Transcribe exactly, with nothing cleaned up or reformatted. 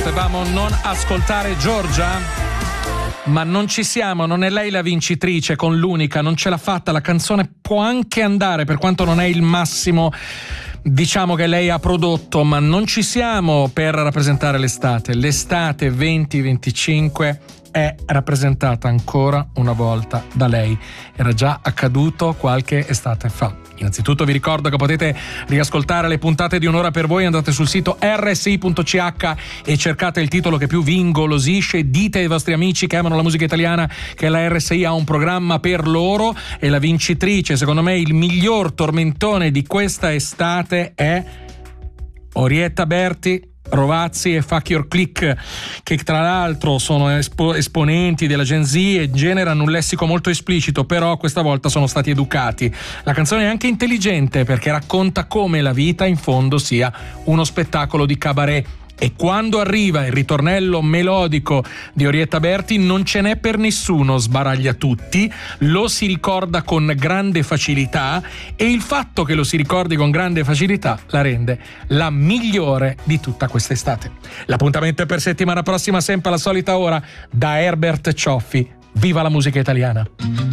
potevamo non ascoltare Giorgia? Ma non ci siamo, non è lei la vincitrice con l'unica, non ce l'ha fatta, la canzone può anche andare, per quanto non è il massimo, diciamo, che lei ha prodotto, ma non ci siamo per rappresentare l'estate. L'estate venti venticinque è rappresentata ancora una volta da lei. Era già accaduto qualche estate fa. Innanzitutto vi ricordo che potete riascoltare le puntate di Un'ora per voi, andate sul sito erre esse i punto ci acca e cercate il titolo che più vi ingolosisce, dite ai vostri amici che amano la musica italiana che la erre esse i ha un programma per loro, e la vincitrice, secondo me il miglior tormentone di questa estate, è Orietta Berti, Rovazzi e Fuck Your Click, che tra l'altro sono espo- esponenti della Gen Z e generano un lessico molto esplicito, però questa volta sono stati educati. La canzone è anche intelligente perché racconta come la vita in fondo sia uno spettacolo di cabaret. E quando arriva il ritornello melodico di Orietta Berti non ce n'è per nessuno, sbaraglia tutti, lo si ricorda con grande facilità, e il fatto che lo si ricordi con grande facilità la rende la migliore di tutta quest'estate. L'appuntamento è per settimana prossima, sempre alla solita ora, da Herbert Cioffi. Viva la musica italiana!